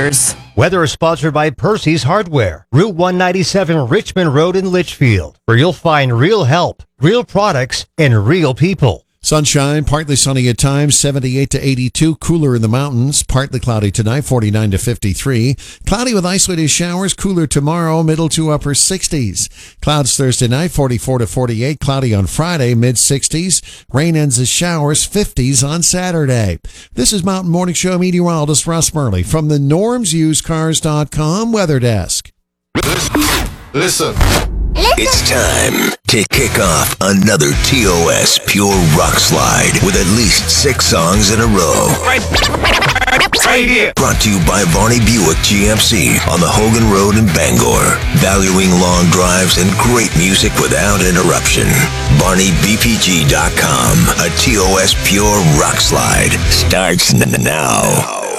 years. Weather is sponsored by Percy's Hardware, Route 197 Richmond Road in Litchfield, where you'll find real help, real products, and real people. Sunshine, partly sunny at times, 78 to 82. Cooler in the mountains, partly cloudy tonight, 49 to 53. Cloudy with isolated showers, cooler tomorrow, middle to upper 60s. Clouds Thursday night, 44 to 48. Cloudy on Friday, mid-60s. Rain ends as showers, 50s on Saturday. This is Mountain Morning Show meteorologist Russ Murley from the NormsUseCars.com Weather Desk. Listen. It's time to kick off another TOS Pure Rock Slide with at least 6 songs in a row. Right here. Brought to you by Varney Buick GMC on the Hogan Road in Bangor. Valuing long drives and great music without interruption. BarneyBPG.com. A TOS Pure Rock Slide starts now.